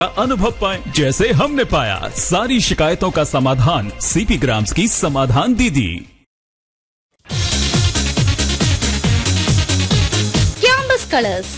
अनुभव पाएं जैसे हमने पाया। सारी शिकायतों का समाधान सीपी ग्राम्स की समाधान दीदी। Campus colours.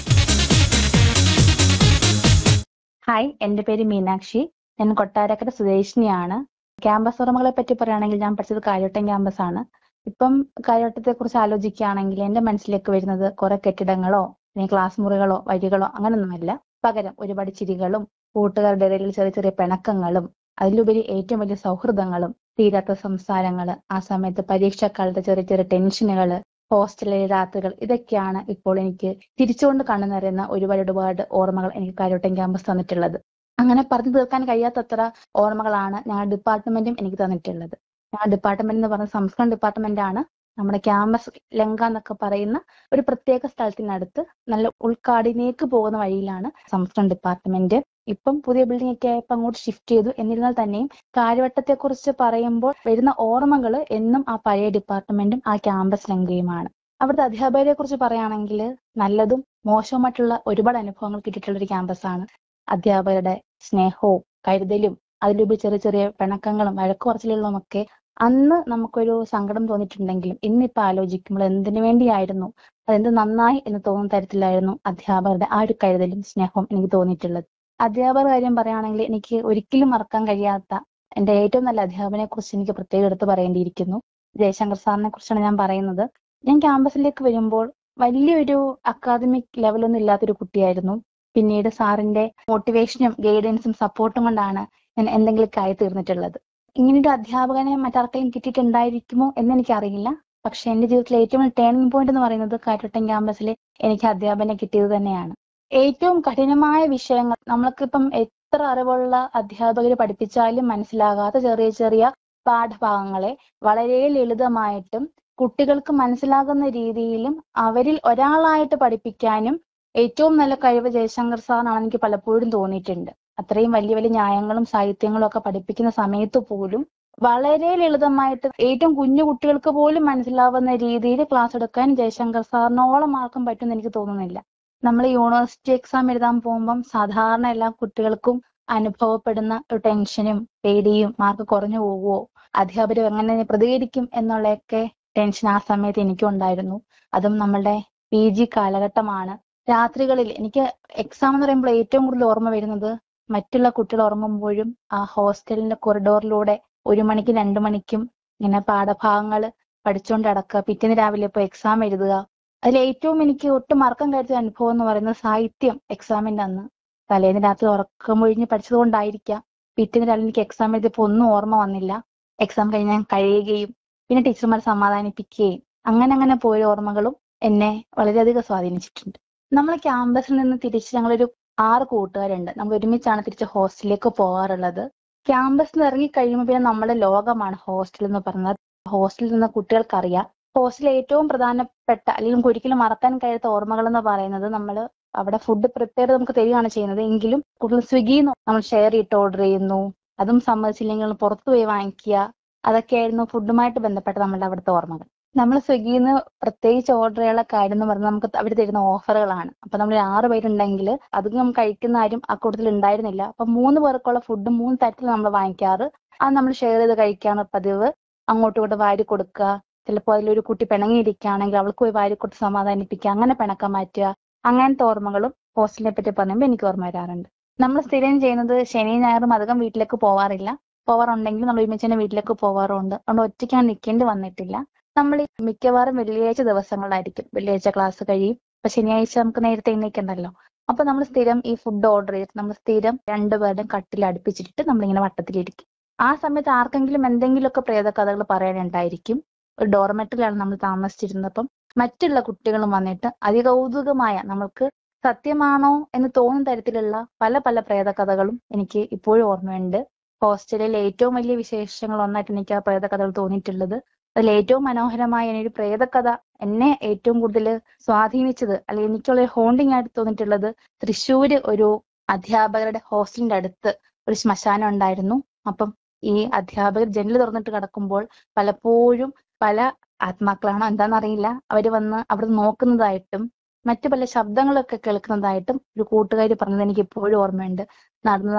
ഹായ്, എൻ്റെ പേര് മീനാക്ഷി. ഞാൻ കൊട്ടാരക്കര സ്വദേശിനിയാണ്. ക്യാമ്പസ് ഓർമ്മകളെ പറ്റി പറയുകയാണെങ്കിൽ ഞാൻ പഠിച്ചത് കാര്യവട്ടം ക്യാമ്പസ് ആണ്. ഇപ്പം കാര്യവട്ടത്തെ കുറിച്ച് ആലോചിക്കുകയാണെങ്കിൽ എൻ്റെ മനസ്സിലേക്ക് വരുന്നത് കുറെ കെട്ടിടങ്ങളോ അല്ലെങ്കിൽ ക്ലാസ് മുറികളോ വഴികളോ അങ്ങനൊന്നുമല്ല. പകരം ഒരുപാട് ചിരികളും കൂട്ടുകാരുടെ ഇടയിൽ ചെറിയ ചെറിയ പിണക്കങ്ങളും അതിലുപരി ഏറ്റവും വലിയ സൗഹൃദങ്ങളും തീരാത്ത സംസാരങ്ങള്, ആ സമയത്ത് പരീക്ഷാക്കാലത്തെ ചെറിയ ചെറിയ ടെൻഷനുകള്, ഹോസ്റ്റലിലെ രാത്രികൾ, ഇതൊക്കെയാണ് ഇപ്പോൾ എനിക്ക് തിരിച്ചുകൊണ്ട് കണ്ണു നിറയുന്ന ഒരുപാട് ഓർമ്മകൾ എനിക്ക് കാര്യവട്ടം ക്യാമ്പസ് തന്നിട്ടുള്ളത്. അങ്ങനെ പറഞ്ഞു തീർക്കാൻ കഴിയാത്തത്ര ഓർമ്മകളാണ് ഞങ്ങളുടെ ഡിപ്പാർട്ട്മെന്റും എനിക്ക് തന്നിട്ടുള്ളത്. ഞങ്ങളുടെ ഡിപ്പാർട്ട്മെന്റ് എന്ന് പറഞ്ഞ സംസ്കൃതം ഡിപ്പാർട്ട്മെന്റ് ആണ്. നമ്മുടെ ക്യാമ്പസ് ലങ്ക എന്നൊക്കെ പറയുന്ന ഒരു പ്രത്യേക സ്ഥലത്തിനടുത്ത് നല്ല ഉൾക്കാടിലേക്ക് പോകുന്ന വഴിയിലാണ് സംസ്കൃതം ഡിപ്പാർട്ട്മെന്റ്. ഇപ്പം പുതിയ ബിൽഡിംഗ് ഒക്കെ ആയപ്പോൾ അങ്ങോട്ട് ഷിഫ്റ്റ് ചെയ്തു. എന്നിരുന്നാൽ തന്നെയും കാര്യവട്ടത്തെ കുറിച്ച് പറയുമ്പോൾ വരുന്ന ഓർമ്മകൾ എന്നും ആ പഴയ ഡിപ്പാർട്ട്മെന്റും ആ ക്യാമ്പസ് ലങ്കയുമാണ്. അവിടുത്തെ അധ്യാപകരെ കുറിച്ച് പറയുകയാണെങ്കിൽ നല്ലതും മോശവുമായിട്ടുള്ള ഒരുപാട് അനുഭവങ്ങൾ കിട്ടിയിട്ടുള്ള ഒരു ക്യാമ്പസ് ആണ്. അധ്യാപകരുടെ സ്നേഹവും കരുതലും അതിലുപരി ചെറിയ ചെറിയ പിണക്കങ്ങളും വഴക്കുപറച്ചിലുകളും ഒക്കെ അന്ന് നമുക്കൊരു സങ്കടം തോന്നിയിട്ടുണ്ടെങ്കിലും ഇന്നിപ്പോ ആലോചിക്കുമ്പോൾ എന്തിനു വേണ്ടിയായിരുന്നു, അതെന്ത് നന്നായി എന്ന് തോന്നുന്ന തരത്തിലായിരുന്നു അധ്യാപകരുടെ ആ ഒരു കരുതലും സ്നേഹവും എനിക്ക് തോന്നിയിട്ടുള്ളത്. അധ്യാപകരുടെ കാര്യം പറയുകയാണെങ്കിൽ എനിക്ക് ഒരിക്കലും മറക്കാൻ കഴിയാത്ത എൻ്റെ ഏറ്റവും നല്ല അധ്യാപകനെ കുറിച്ച് എനിക്ക് പ്രത്യേകം എടുത്ത് പറയേണ്ടിയിരിക്കുന്നു. ജയശങ്കർ സാറിനെ കുറിച്ചാണ് ഞാൻ പറയുന്നത്. ഞാൻ ക്യാമ്പസിലേക്ക് വരുമ്പോൾ വലിയൊരു അക്കാദമിക് ലെവലൊന്നും ഇല്ലാത്തൊരു കുട്ടിയായിരുന്നു. പിന്നീട് സാറിന്റെ മോട്ടിവേഷനും ഗൈഡൻസും സപ്പോർട്ടും കൊണ്ടാണ് ഞാൻ എന്തെങ്കിലുമൊക്കെ ആയി തീർന്നിട്ടുള്ളത്. ഇങ്ങനൊരു അധ്യാപകനെ മറ്റാർക്കെങ്കിലും കിട്ടിയിട്ടുണ്ടായിരിക്കുമോ എന്ന് എനിക്കറിയില്ല. പക്ഷെ എന്റെ ജീവിതത്തിലെ ഏറ്റവും വലിയ ടേണിംഗ് പോയിന്റ് എന്ന് പറയുന്നത് കാര്യവട്ടം ക്യാമ്പസിൽ എനിക്ക് അധ്യാപകനെ കിട്ടിയത് തന്നെയാണ്. ഏറ്റവും കഠിനമായ വിഷയങ്ങൾ നമ്മൾക്കിപ്പം എത്ര അറിവുള്ള അധ്യാപകർ പഠിപ്പിച്ചാലും മനസ്സിലാകാത്ത ചെറിയ ചെറിയ പാഠഭാഗങ്ങളെ വളരെ ലളിതമായിട്ടും കുട്ടികൾക്ക് മനസ്സിലാകുന്ന രീതിയിലും അവരിൽ ഒരാളായിട്ട് പഠിപ്പിക്കാനും ഏറ്റവും നല്ല കഴിവ് ജയശങ്കർ സാറിനാണ് എനിക്ക് പലപ്പോഴും തോന്നിയിട്ടുണ്ട്. അത്രയും വലിയ വലിയ ന്യായങ്ങളും സാഹിത്യങ്ങളും ഒക്കെ പഠിപ്പിക്കുന്ന സമയത്ത് പോലും വളരെ ലളിതമായിട്ട് ഏറ്റവും കുഞ്ഞു കുട്ടികൾക്ക് പോലും മനസ്സിലാവുന്ന രീതിയിൽ ക്ലാസ് എടുക്കാൻ ജയശങ്കർ സാറിനോളം ആർക്കും പറ്റുമെന്ന് എനിക്ക് തോന്നുന്നില്ല. നമ്മൾ യൂണിവേഴ്സിറ്റി എക്സാം എഴുതാൻ പോകുമ്പം സാധാരണ എല്ലാ കുട്ടികൾക്കും അനുഭവപ്പെടുന്ന ഒരു ടെൻഷനും പേടിയും, മാർക്ക് കുറഞ്ഞു പോവുമോ, അധ്യാപകർ എങ്ങനെ പ്രതികരിക്കും എന്നുള്ളതൊക്കെ ടെൻഷൻ ആ സമയത്ത് എനിക്കും ഉണ്ടായിരുന്നു. അതും നമ്മളുടെ PG കാലഘട്ടമാണ്. രാത്രികളിൽ എനിക്ക് എക്സാം എന്ന് പറയുമ്പോൾ ഏറ്റവും കൂടുതൽ ഓർമ്മ വരുന്നത് മറ്റുള്ള കുട്ടികൾ ഉറങ്ങുമ്പോഴും ആ ഹോസ്റ്റലിന്റെ കൊറിഡോറിലൂടെ 1 മണിക്കും 2 മണിക്കും ഇങ്ങനെ പാഠഭാഗങ്ങൾ പഠിച്ചുകൊണ്ട് അടക്കുക, പിറ്റേന്ന് രാവിലെ ഇപ്പോൾ എക്സാം എഴുതുക. അതിൽ ഏറ്റവും എനിക്ക് ഒട്ടും മറക്കാൻ കഴിയാത്ത അനുഭവം എന്ന് പറയുന്നത് സാഹിത്യം എക്സാമിന്റെ അന്ന് തലേന്ന് രാത്രി ഉറക്കമൊഴിഞ്ഞ് പഠിച്ചത് കൊണ്ടായിരിക്കാം പിറ്റേന്ന് രാവിലെ എനിക്ക് എക്സാം എഴുതിയപ്പോൾ ഒന്നും ഓർമ്മ വന്നില്ല. എക്സാം കഴിഞ്ഞ് ഞാൻ കഴിയുകയും പിന്നെ ടീച്ചർമാർ സമാധാനിപ്പിക്കുകയും അങ്ങനെ പോയ ഓർമ്മകളും എന്നെ വളരെയധികം സ്വാധീനിച്ചിട്ടുണ്ട്. നമ്മൾ ക്യാമ്പസിൽ നിന്ന് തിരിച്ച് ഞങ്ങളൊരു 6 കൂട്ടുകാരുണ്ട്. നമ്മൾ ഒരുമിച്ചാണ് തിരിച്ച് ഹോസ്റ്റലിലേക്ക് പോകാറുള്ളത്. ക്യാമ്പസിൽ നിന്ന് ഇറങ്ങി കഴിയുമ്പോൾ പിന്നെ നമ്മുടെ ലോകമാണ് ഹോസ്റ്റൽ എന്ന് പറഞ്ഞത്. ഹോസ്റ്റലിൽ നിന്ന് കുട്ടികൾക്കറിയാം. ഹോസ്റ്റലിൽ ഏറ്റവും പ്രധാനപ്പെട്ട അല്ലെങ്കിൽ നമുക്ക് ഒരിക്കലും മറക്കാൻ കഴിയാത്ത ഓർമ്മകൾ എന്ന് പറയുന്നത് നമ്മൾ അവിടെ ഫുഡ് പ്രിപ്പയർ നമുക്ക് തരികയാണ് ചെയ്യുന്നത്. എങ്കിലും കൂടുതൽ സ്വിഗ്ഗിന്ന് നമ്മൾ ഷെയർ ചെയ്തിട്ട് ഓർഡർ ചെയ്യുന്നു. അതും സമ്മതിച്ചില്ലെങ്കിൽ പുറത്തു പോയി വാങ്ങിക്കുക. അതൊക്കെയായിരുന്നു ഫുഡുമായിട്ട് ബന്ധപ്പെട്ട നമ്മളുടെ അവിടുത്തെ ഓർമ്മകൾ. നമ്മൾ സ്വിഗ്ഗിന്ന് പ്രത്യേകിച്ച് ഓർഡർ ചെയ്യാനുള്ള കാര്യം എന്ന് പറഞ്ഞാൽ നമുക്ക് അവർ തരുന്ന ഓഫറുകളാണ്. അപ്പൊ നമ്മൾ 6 പേരുണ്ടെങ്കിൽ അധികം കഴിക്കുന്ന ആരും ആ കൂട്ടത്തിൽ ഉണ്ടായിരുന്നില്ല. അപ്പൊ 3 പേർക്കുള്ള ഫുഡ് 3 തരത്തിൽ നമ്മൾ വാങ്ങിക്കാറ്. അത് നമ്മൾ ഷെയർ ചെയ്ത് കഴിക്കാണ് പതിവ്. അങ്ങോട്ടും ഇങ്ങോട്ട് വാരി കൊടുക്കുക. ചിലപ്പോൾ അതിലൊരു കുട്ടി പിണങ്ങിയിരിക്കുകയാണെങ്കിൽ അവൾക്ക് പോയി വാരി കൊടുത്ത് സമാധാനിപ്പിക്കുക, അങ്ങനെ പിണക്കം മാറ്റുക. അങ്ങനത്തെ ഓർമ്മകളും ഹോസ്റ്റലിനെ പറ്റി പറയുമ്പോൾ എനിക്ക് ഓർമ്മ വരാറുണ്ട്. നമ്മൾ സ്ഥിരം ചെയ്യുന്നത് ശനി ഞായറും അധികം വീട്ടിലേക്ക് പോവാറുണ്ടെങ്കിൽ നമ്മൾ ഒരുമിച്ച് തന്നെ വീട്ടിലേക്ക് പോവാറുണ്ട്. അതുകൊണ്ട് ഒറ്റയ്ക്കാണ് നിൽക്കേണ്ടി വന്നിട്ടില്ല. നമ്മൾ മിക്കവാറും വെള്ളിയാഴ്ച ദിവസങ്ങളിലായിരിക്കും. വെള്ളിയാഴ്ച ക്ലാസ് കഴിയും. അപ്പൊ ശനിയാഴ്ച നമുക്ക് നേരത്തെ എണീക്കണ്ടല്ലോ. അപ്പൊ നമ്മൾ സ്ഥിരം ഈ ഫുഡ് ഓർഡർ ചെയ്തിട്ട് നമ്മൾ സ്ഥിരം 2 പേരുടെയും കട്ടിൽ അടുപ്പിച്ചിട്ട് നമ്മളിങ്ങനെ വട്ടത്തിലിരിക്കും. ആ സമയത്ത് ആർക്കെങ്കിലും എന്തെങ്കിലുമൊക്കെ പ്രേത കഥകൾ പറയാനുണ്ടായിരിക്കും. ഒരു ഡോർമെറ്ററിലാണ് നമ്മൾ താമസിച്ചിരുന്നത്. അപ്പം മറ്റുള്ള കുട്ടികളും വന്നിട്ട് അതികൗതുകമായ നമ്മൾക്ക് സത്യമാണോ എന്ന് തോന്നുന്ന തരത്തിലുള്ള പല പ്രേത കഥകളും എനിക്ക് ഇപ്പോഴും ഓർമ്മയുണ്ട്. ഹോസ്റ്റലിലെ ഏറ്റവും വലിയ വിശേഷങ്ങൾ ഒന്നായിട്ട് എനിക്ക് ആ പ്രേത കഥകൾ തോന്നിയിട്ടുള്ളത്. അതിൽ ഏറ്റവും മനോഹരമായ ഒരു പ്രേതകഥ എന്നെ ഏറ്റവും കൂടുതൽ സ്വാധീനിച്ചത് അല്ലെങ്കിൽ എനിക്കുള്ള ഹോണ്ടിങ് ആയിട്ട് തോന്നിയിട്ടുള്ളത് തൃശ്ശൂര് ഒരു അധ്യാപകരുടെ ഹോസ്റ്റലിന്റെ അടുത്ത് ഒരു ശ്മശാനം ഉണ്ടായിരുന്നു. അപ്പം ഈ അധ്യാപകർ ജനൽ തുറന്നിട്ട് കിടക്കുമ്പോൾ പലപ്പോഴും പല ആത്മാക്കളാണോ എന്താണെന്നറിയില്ല, അവർ വന്ന് അവിടെ നോക്കുന്നതായിട്ടും മറ്റു പല ശബ്ദങ്ങളൊക്കെ കേൾക്കുന്നതായിട്ടും ഒരു കൂട്ടുകാരി പറഞ്ഞത് എനിക്ക് ഇപ്പോഴും ഓർമ്മയുണ്ട്. നടന്ന